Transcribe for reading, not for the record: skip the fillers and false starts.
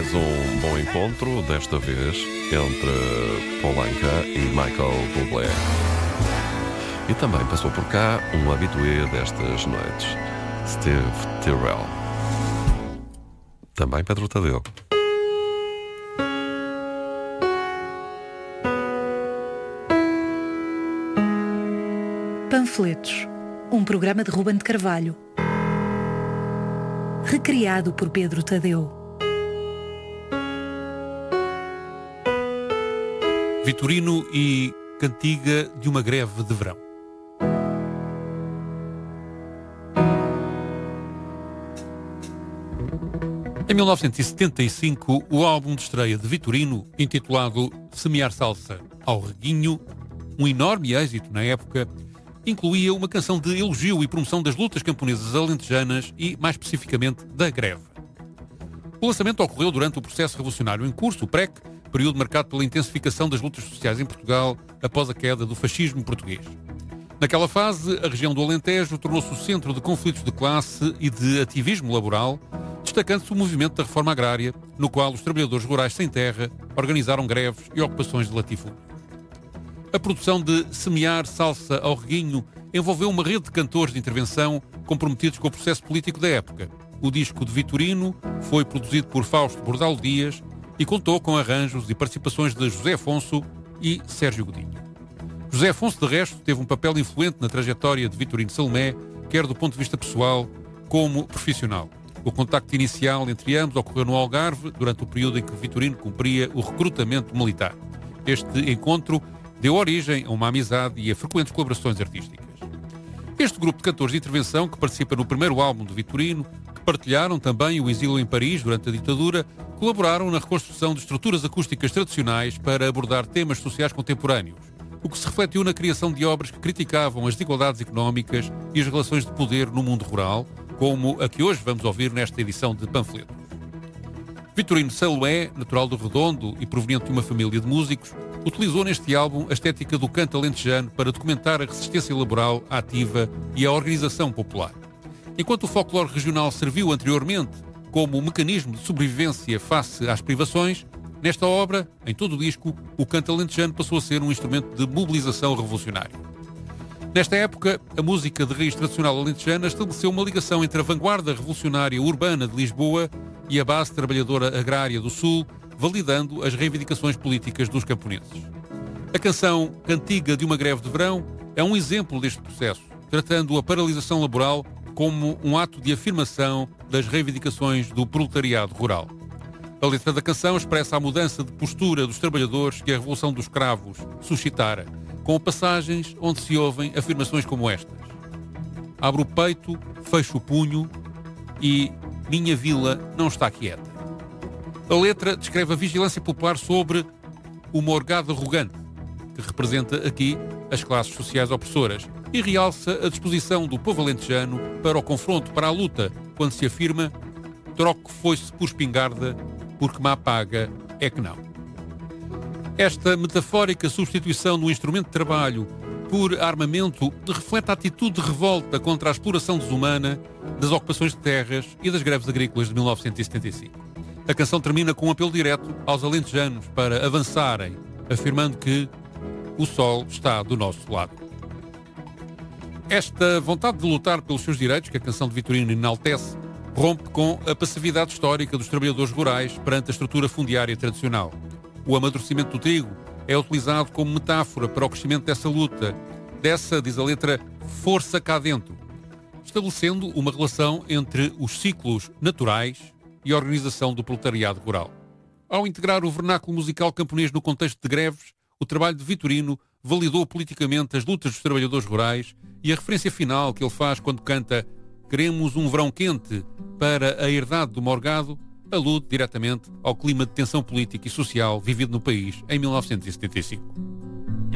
mais um bom encontro, desta vez entre Paul Anka e Michael Bublé. E também passou por cá um habitué destas noites, Steve Tyrell. Também Pedro Tadeu. Panfletos, um programa de Ruben de Carvalho, recriado por Pedro Tadeu. Vitorino e cantiga de uma greve de verão. Em 1975, o álbum de estreia de Vitorino, intitulado Semear Salsa ao Reguinho, um enorme êxito na época, incluía uma canção de elogio e promoção das lutas camponesas alentejanas e, mais especificamente, da greve. O lançamento ocorreu durante o processo revolucionário em curso, o PREC, período marcado pela intensificação das lutas sociais em Portugal após a queda do fascismo português. Naquela fase, a região do Alentejo tornou-se o centro de conflitos de classe e de ativismo laboral, destacando-se o movimento da reforma agrária, no qual os trabalhadores rurais sem terra organizaram greves e ocupações de latifúndio. A produção de Semear Salsa ao Reguinho envolveu uma rede de cantores de intervenção comprometidos com o processo político da época. O disco de Vitorino foi produzido por Fausto Bordalo Dias e contou com arranjos e participações de José Afonso e Sérgio Godinho. José Afonso, de resto, teve um papel influente na trajetória de Vitorino Salomé, quer do ponto de vista pessoal como profissional. O contacto inicial entre ambos ocorreu no Algarve, durante o período em que Vitorino cumpria o recrutamento militar. Este encontro deu origem a uma amizade e a frequentes colaborações artísticas. Este grupo de cantores de intervenção, que participa no primeiro álbum de Vitorino, que partilharam também o exílio em Paris durante a ditadura, colaboraram na reconstrução de estruturas acústicas tradicionais para abordar temas sociais contemporâneos, o que se refletiu na criação de obras que criticavam as desigualdades económicas e as relações de poder no mundo rural, como a que hoje vamos ouvir nesta edição de Panfletos. Vitorino Salomé, natural do Redondo e proveniente de uma família de músicos, utilizou neste álbum a estética do canto alentejano para documentar a resistência laboral ativa e a organização popular. Enquanto o folclore regional serviu anteriormente como um mecanismo de sobrevivência face às privações, nesta obra, em todo o disco, o canto alentejano passou a ser um instrumento de mobilização revolucionário. Nesta época, a música de raiz tradicional alentejana estabeleceu uma ligação entre a vanguarda revolucionária urbana de Lisboa e a base trabalhadora agrária do Sul, validando as reivindicações políticas dos camponeses. A canção Cantiga de uma Greve de Verão é um exemplo deste processo, tratando a paralisação laboral como um ato de afirmação das reivindicações do proletariado rural. A letra da canção expressa a mudança de postura dos trabalhadores que a Revolução dos Cravos suscitara, com passagens onde se ouvem afirmações como estas: abro o peito, fecho o punho e minha vila não está quieta. A letra descreve a vigilância popular sobre o morgado arrogante, que representa aqui as classes sociais opressoras, e realça a disposição do povo alentejano para o confronto, para a luta, quando se afirma: troco foi-se por espingarda, porque má paga é que não. Esta metafórica substituição do instrumento de trabalho por armamento reflete a atitude de revolta contra a exploração desumana das ocupações de terras e das greves agrícolas de 1975. A canção termina com um apelo direto aos alentejanos para avançarem, afirmando que o sol está do nosso lado. Esta vontade de lutar pelos seus direitos, que a canção de Vitorino enaltece, rompe com a passividade histórica dos trabalhadores rurais perante a estrutura fundiária tradicional. O amadurecimento do trigo é utilizado como metáfora para o crescimento dessa luta, dessa, diz a letra, força cá dentro, estabelecendo uma relação entre os ciclos naturais e a organização do proletariado rural. Ao integrar o vernáculo musical camponês no contexto de greves, o trabalho de Vitorino validou politicamente as lutas dos trabalhadores rurais e a referência final que ele faz quando canta "Queremos um verão quente" para a herdade do morgado alude diretamente ao clima de tensão política e social vivido no país em 1975.